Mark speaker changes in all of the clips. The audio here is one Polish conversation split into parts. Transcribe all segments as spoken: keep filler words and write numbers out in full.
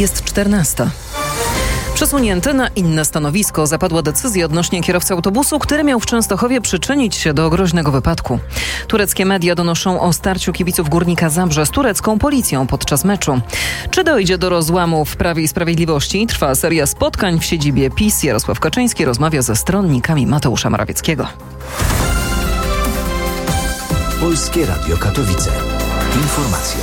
Speaker 1: Jest czternasta. Przesunięty na inne stanowisko zapadła decyzja odnośnie kierowcy autobusu, który miał w Częstochowie przyczynić się do groźnego wypadku. Tureckie media donoszą o starciu kibiców Górnika Zabrze z turecką policją podczas meczu. Czy dojdzie do rozłamu w Prawie i Sprawiedliwości? Trwa seria spotkań w siedzibie PiS. Jarosław Kaczyński rozmawia ze stronnikami Mateusza Morawieckiego.
Speaker 2: Polskie Radio Katowice. Informacje.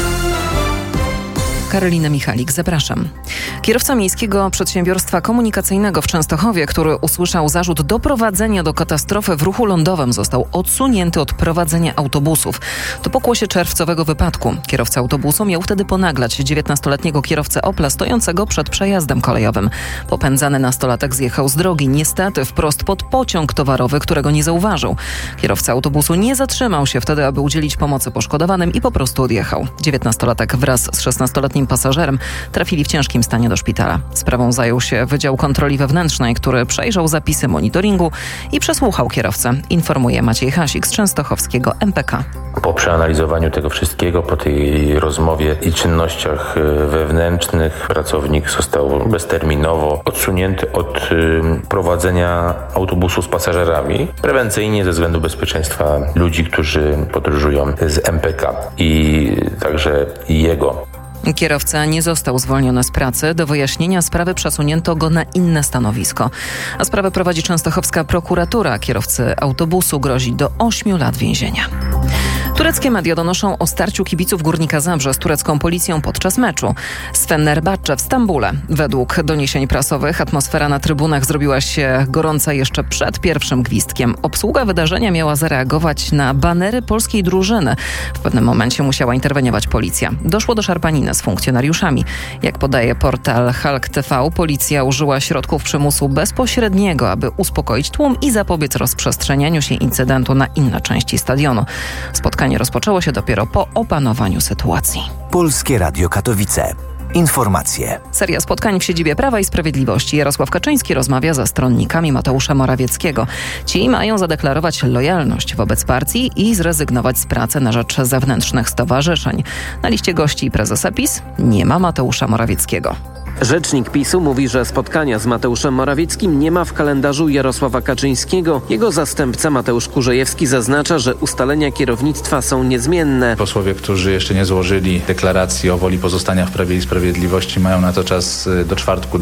Speaker 1: Karolina Michalik, zapraszam. Kierowca Miejskiego Przedsiębiorstwa Komunikacyjnego w Częstochowie, który usłyszał zarzut doprowadzenia do katastrofy w ruchu lądowym, został odsunięty od prowadzenia autobusów. To pokłosie czerwcowego wypadku. Kierowca autobusu miał wtedy ponaglać dziewiętnastoletniego kierowcę Opla stojącego przed przejazdem kolejowym. Popędzany nastolatek zjechał z drogi, niestety wprost pod pociąg towarowy, którego nie zauważył. Kierowca autobusu nie zatrzymał się wtedy, aby udzielić pomocy poszkodowanym i po prostu odjechał. dziewiętnastolatek wraz z szesnastoletnim pasażerem trafili w ciężkim stanie do szpitala. Sprawą zajął się Wydział Kontroli Wewnętrznej, który przejrzał zapisy monitoringu i przesłuchał kierowcę, informuje Maciej Hasik z częstochowskiego M P K.
Speaker 3: Po przeanalizowaniu tego wszystkiego, po tej rozmowie i czynnościach wewnętrznych, pracownik został bezterminowo odsunięty od prowadzenia autobusu z pasażerami, prewencyjnie ze względu bezpieczeństwa ludzi, którzy podróżują z M P K i także jego.
Speaker 1: Kierowca nie został zwolniony z pracy. Do wyjaśnienia sprawy przesunięto go na inne stanowisko. A sprawę prowadzi częstochowska prokuratura. Kierowcy autobusu grozi do ośmiu lat więzienia. Tureckie media donoszą o starciu kibiców Górnika Zabrze z turecką policją podczas meczu z Fenerbahce w Stambule. Według doniesień prasowych atmosfera na trybunach zrobiła się gorąca jeszcze przed pierwszym gwizdkiem. Obsługa wydarzenia miała zareagować na banery polskiej drużyny. W pewnym momencie musiała interweniować policja. Doszło do szarpaniny z funkcjonariuszami. Jak podaje portal Halk T V, policja użyła środków przymusu bezpośredniego, aby uspokoić tłum i zapobiec rozprzestrzenianiu się incydentu na inne części stadionu. Spotkanie rozpoczęło się dopiero po opanowaniu sytuacji.
Speaker 2: Polskie Radio Katowice. Informacje.
Speaker 1: Seria spotkań w siedzibie Prawa i Sprawiedliwości. Jarosław Kaczyński rozmawia ze stronnikami Mateusza Morawieckiego. Ci mają zadeklarować lojalność wobec partii i zrezygnować z pracy na rzecz zewnętrznych stowarzyszeń. Na liście gości prezesa PiS nie ma Mateusza Morawieckiego.
Speaker 4: Rzecznik PiSu mówi, że spotkania z Mateuszem Morawieckim nie ma w kalendarzu Jarosława Kaczyńskiego. Jego zastępca Mateusz Kurzejewski zaznacza, że ustalenia kierownictwa są niezmienne.
Speaker 5: Posłowie, którzy jeszcze nie złożyli deklaracji o woli pozostania w Prawie i Sprawiedliwości, mają na to czas do czwartku